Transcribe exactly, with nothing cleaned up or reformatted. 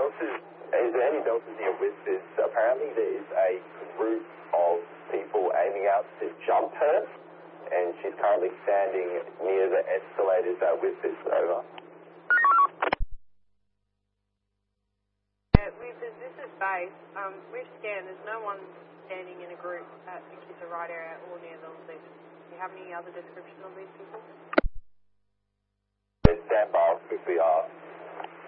Delta's, is there any Deltas near Whispers? Apparently there is a group of people aiming out to jump her, and she's currently standing near the escalators at Whispers. Over. Yeah, we've, this is base. Um, we've scanned. There's no one standing in a group at the Kidza Right area or near the lift. Do you have any other description of these people? Stand by, I'll quickly ask.